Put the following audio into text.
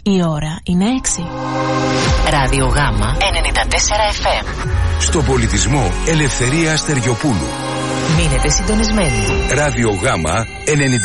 Η ώρα είναι 6. Ράδιο Γάμα 94 FM. Στο πολιτισμό Ελευθερία Στεριοπούλου. Μείνετε συντονισμένοι. Ράδιο Γάμα 94